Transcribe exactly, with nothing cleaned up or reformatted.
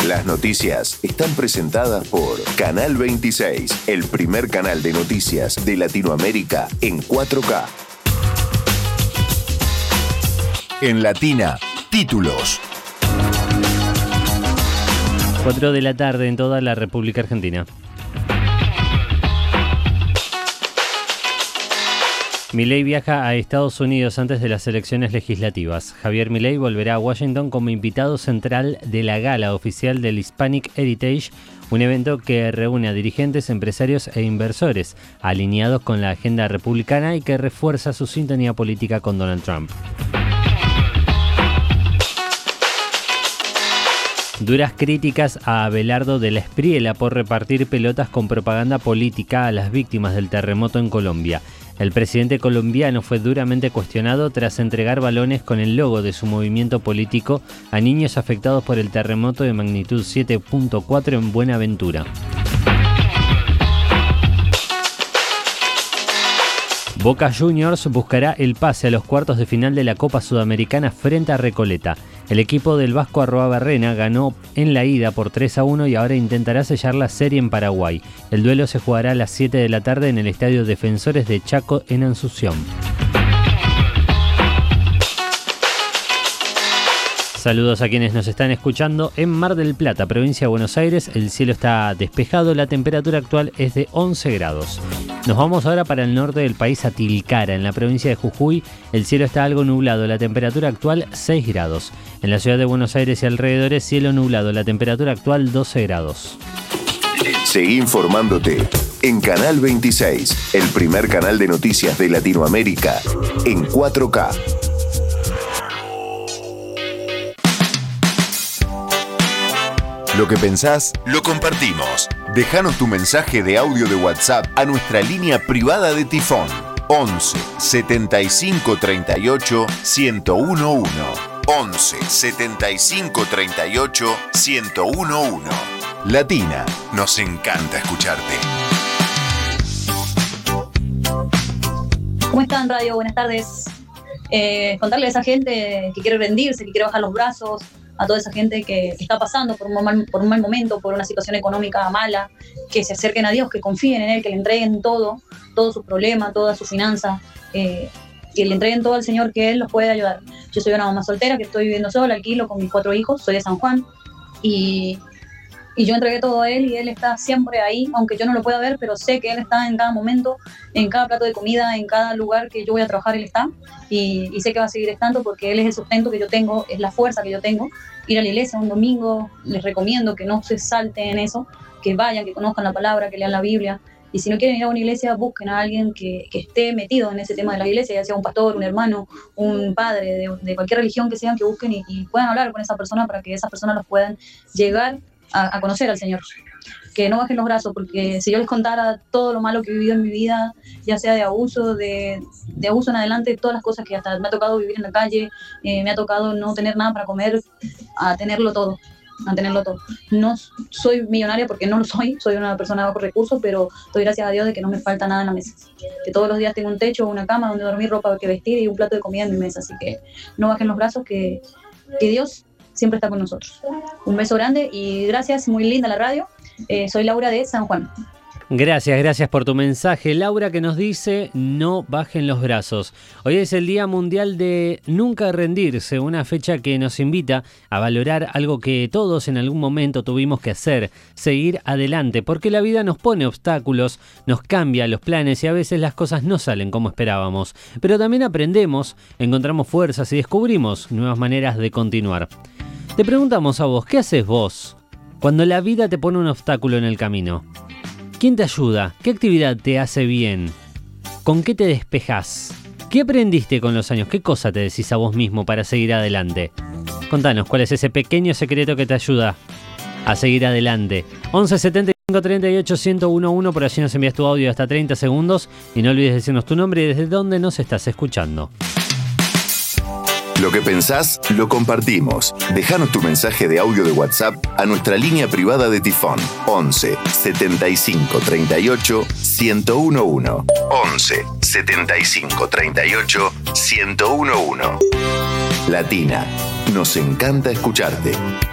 Las noticias están presentadas por Canal veintiséis, el primer canal de noticias de Latinoamérica en cuatro K. En Latina, títulos. cuatro de la tarde en toda la República Argentina. Milei viaja a Estados Unidos antes de las elecciones legislativas. Javier Milei volverá a Washington como invitado central de la gala oficial del Hispanic Heritage, un evento que reúne a dirigentes, empresarios e inversores alineados con la agenda republicana y que refuerza su sintonía política con Donald Trump. Duras críticas a Abelardo de la Espriella por repartir pelotas con propaganda política a las víctimas del terremoto en Colombia. El presidente colombiano fue duramente cuestionado tras entregar balones con el logo de su movimiento político a niños afectados por el terremoto de magnitud siete punto cuatro en Buenaventura. Boca Juniors buscará el pase a los cuartos de final de la Copa Sudamericana frente a Recoleta. El equipo del Vasco Arruabarrena ganó en la ida por tres a uno y ahora intentará sellar la serie en Paraguay. El duelo se jugará a las siete de la tarde en el Estadio Defensores de Chaco en Asunción. Saludos a quienes nos están escuchando en Mar del Plata, provincia de Buenos Aires. El cielo está despejado, la temperatura actual es de once grados. Nos vamos ahora para el norte del país, a Tilcara, en la provincia de Jujuy. El cielo está algo nublado, la temperatura actual seis grados. En la ciudad de Buenos Aires y alrededores, cielo nublado, la temperatura actual doce grados. Seguí informándote en Canal veintiséis, el primer canal de noticias de Latinoamérica en cuatro K. Lo que pensás, lo compartimos. Déjanos tu mensaje de audio de WhatsApp a nuestra línea privada de Tifón. once setenta y cinco treinta y ocho ciento uno. once setenta y cinco treinta y ocho ciento uno. Latina, nos encanta escucharte. ¿Cómo están, radio? Buenas tardes. Eh, contarle a esa gente que quiere rendirse, que quiere bajar los brazos, a toda esa gente que, que está pasando por un, mal, por un mal momento, por una situación económica mala, que se acerquen a Dios, que confíen en Él, que le entreguen todo, todos sus problemas, todas sus finanzas, eh, que le entreguen todo al Señor, que Él los puede ayudar. Yo soy una mamá soltera que estoy viviendo sola, alquilo con mis cuatro hijos, soy de San Juan, y, y yo entregué todo a Él y Él está siempre ahí, aunque yo no lo pueda ver, pero sé que Él está en cada momento, en cada plato de comida, en cada lugar que yo voy a trabajar, Él está, y, y sé que va a seguir estando porque Él es el sustento que yo tengo, es la fuerza que yo tengo. Ir a la iglesia un domingo, les recomiendo que no se salten en eso, que vayan, que conozcan la palabra, que lean la Biblia, y si no quieren ir a una iglesia, busquen a alguien que, que esté metido en ese tema de la iglesia, ya sea un pastor, un hermano, un padre, de, de cualquier religión que sean, que busquen y, y puedan hablar con esa persona para que esas personas los puedan llegar a, a conocer al Señor. Que no bajen los brazos, porque si yo les contara todo lo malo que he vivido en mi vida, ya sea de abuso, de, de abuso en adelante, todas las cosas que hasta me ha tocado vivir en la calle, eh, me ha tocado no tener nada para comer, a tenerlo todo, a tenerlo todo. No soy millonaria porque no lo soy, soy una persona de bajos recursos, pero doy gracias a Dios de que no me falta nada en la mesa. Que todos los días tengo un techo, una cama donde dormir, ropa que vestir y un plato de comida en mi mesa. Así que no bajen los brazos, que, que Dios siempre está con nosotros. Un beso grande y gracias, muy linda la radio. Eh, soy Laura de San Juan. Gracias, gracias por tu mensaje. Laura, que nos dice: no bajen los brazos. Hoy es el Día Mundial de Nunca Rendirse, una fecha que nos invita a valorar algo que todos en algún momento tuvimos que hacer, seguir adelante, porque la vida nos pone obstáculos, nos cambia los planes y a veces las cosas no salen como esperábamos. Pero también aprendemos, encontramos fuerzas y descubrimos nuevas maneras de continuar. Te preguntamos a vos, ¿qué haces vos cuando la vida te pone un obstáculo en el camino? ¿Quién te ayuda? ¿Qué actividad te hace bien? ¿Con qué te despejás? ¿Qué aprendiste con los años? ¿Qué cosa te decís a vos mismo para seguir adelante? Contanos, ¿cuál es ese pequeño secreto que te ayuda a seguir adelante? once setenta y cinco treinta y ocho ciento uno, por allí nos envías tu audio hasta treinta segundos y no olvides decirnos tu nombre y desde dónde nos estás escuchando. Lo que pensás, lo compartimos. Déjanos tu mensaje de audio de WhatsApp a nuestra línea privada de Tifón. once setenta y cinco treinta y ocho ciento uno. once setenta y cinco treinta y ocho ciento uno. Latina, nos encanta escucharte.